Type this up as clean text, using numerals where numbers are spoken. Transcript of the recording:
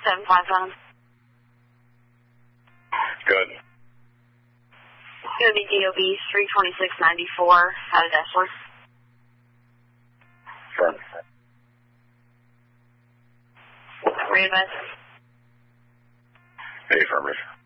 750. Good. It's going to be DOB 32694 out of Dessler. Firm. Ready, bud? Hey, affirmative.